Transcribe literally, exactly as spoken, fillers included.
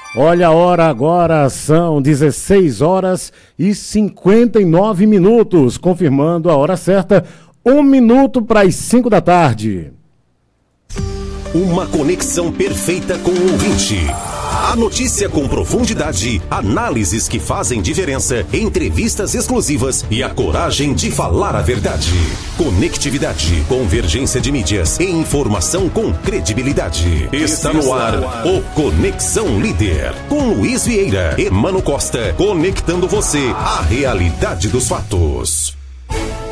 Olha a hora agora, são dezesseis horas e cinquenta e nove minutos, confirmando a hora certa, um minuto para as cinco da tarde. Uma conexão perfeita com o ouvinte. A notícia com profundidade, análises que fazem diferença, entrevistas exclusivas e a coragem de falar a verdade. Conectividade, convergência de mídias e informação com credibilidade. Está no ar o Conexão Líder, com Luiz Vieira e Mano Costa, conectando você à realidade dos fatos.